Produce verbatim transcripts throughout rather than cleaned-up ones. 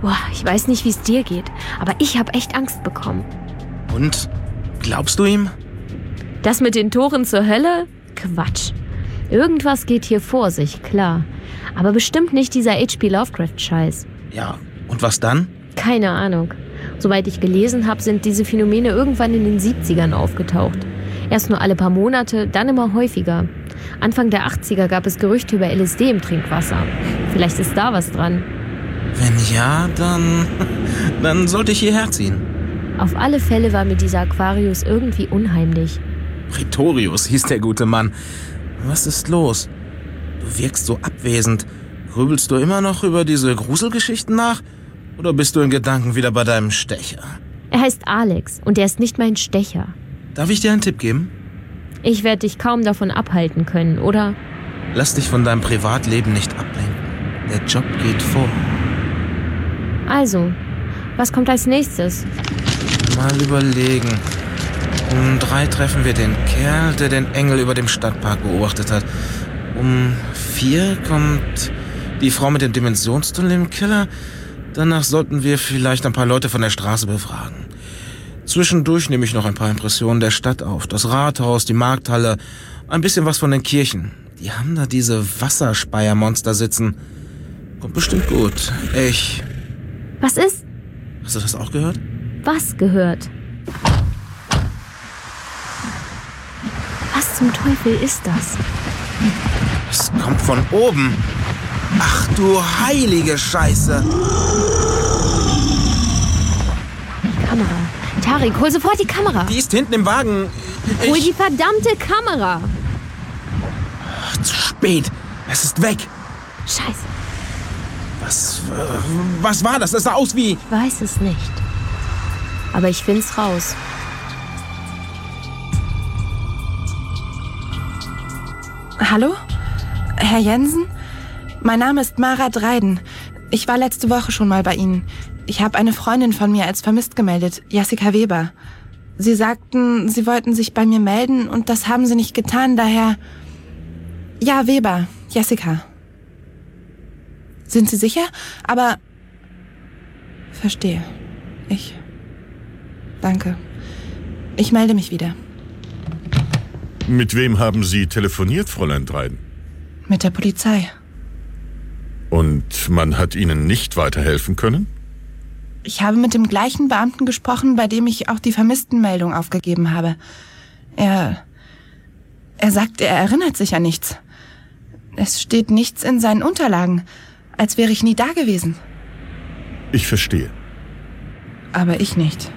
Boah, ich weiß nicht, wie es dir geht, aber ich habe echt Angst bekommen. Und? Glaubst du ihm? Das mit den Toren zur Hölle? Quatsch. Irgendwas geht hier vor sich, klar. Aber bestimmt nicht dieser H P Lovecraft-Scheiß. Ja, und was dann? Keine Ahnung. Soweit ich gelesen habe, sind diese Phänomene irgendwann in den siebzigern aufgetaucht. Erst nur alle paar Monate, dann immer häufiger. Anfang der achtziger gab es Gerüchte über L S D im Trinkwasser. Vielleicht ist da was dran. Wenn ja, dann... dann sollte ich hierher ziehen. Auf alle Fälle war mir dieser Aquarius irgendwie unheimlich. Pretorius hieß der gute Mann. Was ist los? Du wirkst so abwesend. Grübelst du immer noch über diese Gruselgeschichten nach? Oder bist du in Gedanken wieder bei deinem Stecher? Er heißt Alex und er ist nicht mein Stecher. Darf ich dir einen Tipp geben? Ich werde dich kaum davon abhalten können, oder? Lass dich von deinem Privatleben nicht ablenken. Der Job geht vor. Also, was kommt als nächstes? Mal überlegen. Um drei treffen wir den Kerl, der den Engel über dem Stadtpark beobachtet hat. Um vier kommt die Frau mit dem Dimensionstunnel im Keller. Danach sollten wir vielleicht ein paar Leute von der Straße befragen. Zwischendurch nehme ich noch ein paar Impressionen der Stadt auf. Das Rathaus, die Markthalle, ein bisschen was von den Kirchen. Die haben da diese Wasserspeiermonster sitzen. Kommt bestimmt gut. Ich... Was ist? Hast du das auch gehört? Was gehört? Was zum Teufel ist das? Es kommt von oben. Ach du heilige Scheiße. Die Kamera. Tarik, hol sofort die Kamera. Die ist hinten im Wagen. Ich... Hol die verdammte Kamera. Ach, zu spät. Es ist weg. Scheiße. Was, äh, was war das? Das sah aus wie... Ich weiß es nicht. Aber ich find's raus. Hallo? Herr Jensen? Mein Name ist Mara Dreiden. Ich war letzte Woche schon mal bei Ihnen. Ich habe eine Freundin von mir als vermisst gemeldet, Jessica Weber. Sie sagten, Sie wollten sich bei mir melden und das haben Sie nicht getan, daher... Ja, Weber, Jessica. Sind Sie sicher? Aber... Verstehe. Ich... Danke. Ich melde mich wieder. Mit wem haben Sie telefoniert, Fräulein Dreiden? Mit der Polizei. Und man hat Ihnen nicht weiterhelfen können? Ich habe mit dem gleichen Beamten gesprochen, bei dem ich auch die Vermisstenmeldung aufgegeben habe. Er... Er sagt, er erinnert sich an nichts. Es steht nichts in seinen Unterlagen, als wäre ich nie da gewesen. Ich verstehe. Aber ich nicht.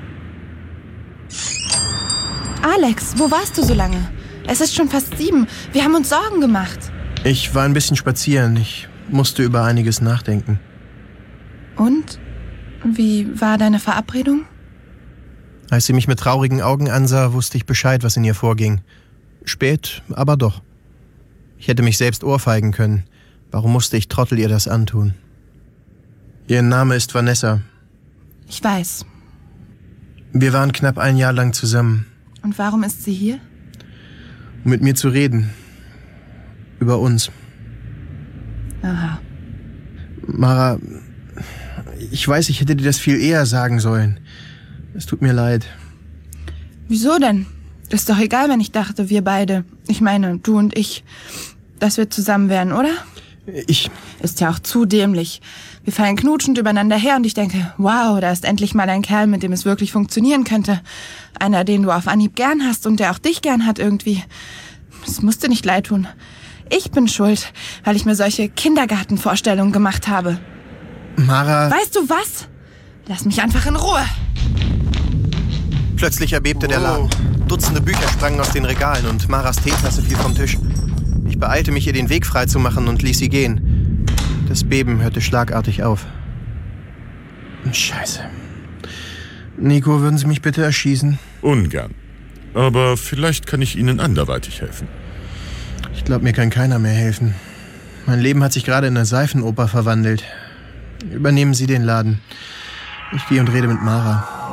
Alex, wo warst du so lange? Es ist schon fast sieben. Wir haben uns Sorgen gemacht. Ich war ein bisschen spazieren. Ich musste über einiges nachdenken. Und? Wie war deine Verabredung? Als sie mich mit traurigen Augen ansah, wusste ich Bescheid, was in ihr vorging. Spät, aber doch. Ich hätte mich selbst ohrfeigen können. Warum musste ich Trottel ihr das antun? Ihr Name ist Vanessa. Ich weiß. Wir waren knapp ein Jahr lang zusammen. Und warum ist sie hier? Um mit mir zu reden. Über uns. Aha. Mara, ich weiß, ich hätte dir das viel eher sagen sollen. Es tut mir leid. Wieso denn? Ist doch egal, wenn ich dachte, wir beide, ich meine, du und ich, dass wir zusammen wären, oder? Ich... Ist ja auch zu dämlich. Wir fallen knutschend übereinander her und ich denke, wow, da ist endlich mal ein Kerl, mit dem es wirklich funktionieren könnte. Einer, den du auf Anhieb gern hast und der auch dich gern hat irgendwie. Es musste nicht leid tun. Ich bin schuld, weil ich mir solche Kindergartenvorstellungen gemacht habe. Mara... Weißt du was? Lass mich einfach in Ruhe. Plötzlich erbebte der Laden. Dutzende Bücher sprangen aus den Regalen und Maras Teetasse fiel vom Tisch. Ich beeilte mich, ihr den Weg freizumachen und ließ sie gehen. Das Beben hörte schlagartig auf. Scheiße. Nico, würden Sie mich bitte erschießen? Ungern. Aber vielleicht kann ich Ihnen anderweitig helfen. Ich glaube, mir kann keiner mehr helfen. Mein Leben hat sich gerade in eine Seifenoper verwandelt. Übernehmen Sie den Laden. Ich gehe und rede mit Mara.